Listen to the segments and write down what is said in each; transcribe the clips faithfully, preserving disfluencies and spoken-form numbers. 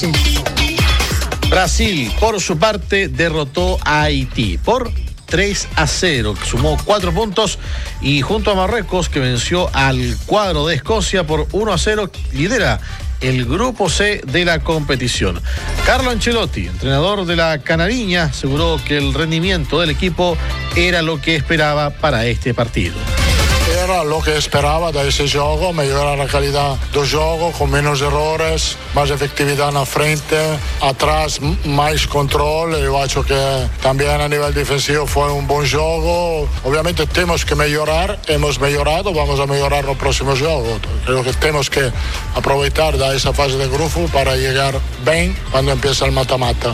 Brasil, por su parte, derrotó a Haití por tres a cero, que sumó cuatro puntos, y junto a Marruecos, que venció al cuadro de Escocia por uno a cero, lidera el grupo C de la competición. Carlo Ancelotti, entrenador de la Canariña, aseguró que el rendimiento del equipo era lo que esperaba para este partido. Era lo que esperaba da ese gioco, migliorare la calidad del gioco con menos errores, más efectividad en la frente, atrás más control. Yo creo que también a nivel defensivo fue un buen gioco. Obviamente tenemos que mejorar, hemos mejorado, vamos a mejorar los próximos juegos. Creo que tenemos que aprovechar de esa fase de grupo para llegar bien cuando empieza el mata-mata.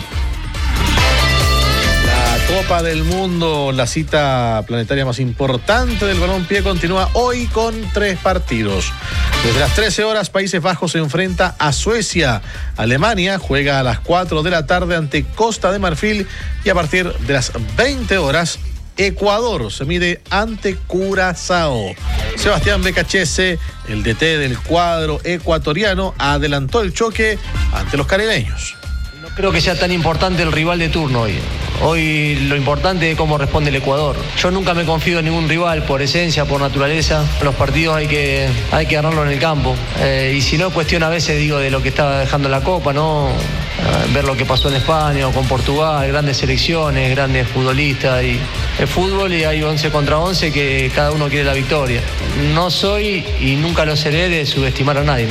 Copa del Mundo, la cita planetaria más importante del balompié, continúa hoy con tres partidos. Desde las trece horas, Países Bajos se enfrenta a Suecia. Alemania juega a las cuatro de la tarde ante Costa de Marfil, y a partir de las veinte horas, Ecuador se mide ante Curazao. Sebastián Becachese, el D T del cuadro ecuatoriano, adelantó el choque ante los caribeños. No creo que sea tan importante el rival de turno hoy. Hoy lo importante es cómo responde el Ecuador. Yo nunca me confío en ningún rival por esencia, por naturaleza. Los partidos hay que, hay que ganarlos en el campo. Eh, y si no, cuestión a veces, digo, de lo que estaba dejando la Copa, ¿no? Eh, ver lo que pasó en España o con Portugal, grandes selecciones, grandes futbolistas. Y el fútbol, y hay once contra once que cada uno quiere la victoria. No soy y nunca lo seré de subestimar a nadie, ¿no?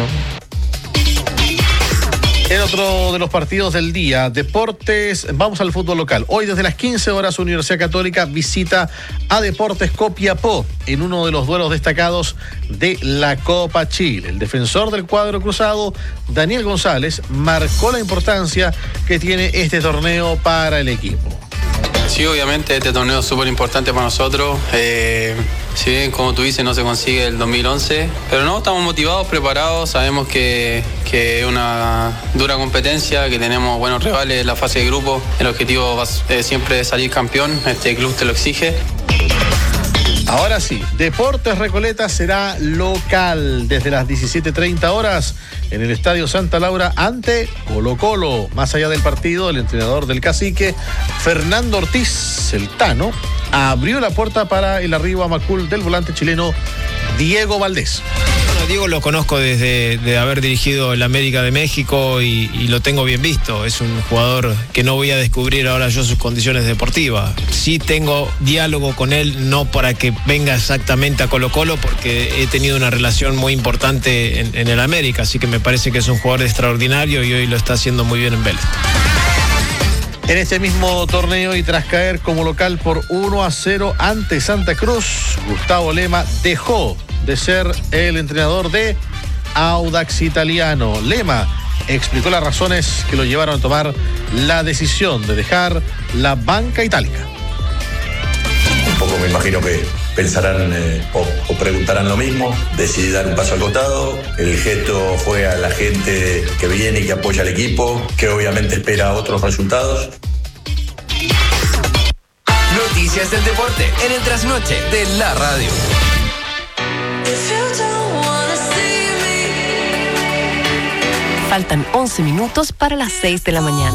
En otro de los partidos del día, deportes, vamos al fútbol local. Hoy desde las quince horas, Universidad Católica visita a Deportes Copiapó en uno de los duelos destacados de la Copa Chile. El defensor del cuadro cruzado, Daniel González, marcó la importancia que tiene este torneo para el equipo. Sí, obviamente este torneo es súper importante para nosotros. Eh, si bien, como tú dices, no se consigue el dos mil once, pero no, estamos motivados, preparados, sabemos que, que es una dura competencia, que tenemos buenos rivales en la fase de grupo. El objetivo es eh, siempre salir campeón, este club te lo exige. Ahora sí, Deportes Recoleta será local desde las diecisiete treinta horas en el Estadio Santa Laura ante Colo Colo. Más allá del partido, el entrenador del Cacique, Fernando Ortiz, el Tano, abrió la puerta para el arribo a Macul del volante chileno Diego Valdés. Bueno, Diego lo conozco desde de haber dirigido el América de México y, y lo tengo bien visto. Es un jugador que no voy a descubrir ahora yo sus condiciones deportivas. Sí tengo diálogo con él, no para que venga exactamente a Colo Colo, porque he tenido una relación muy importante en, en el América, así que me parece que es un jugador extraordinario y hoy lo está haciendo muy bien en Vélez. En este mismo torneo, y tras caer como local por uno a cero ante Santa Cruz, Gustavo Lema dejó de ser el entrenador de Audax Italiano. Lema explicó las razones que lo llevaron a tomar la decisión de dejar la banca itálica. Un poco me imagino que pensarán eh, o, o preguntarán lo mismo. Decidí dar un paso al costado. El gesto fue a la gente que viene y que apoya al equipo, que obviamente espera otros resultados. Noticias del deporte en el trasnoche de la radio. Faltan once minutos para las seis de la mañana.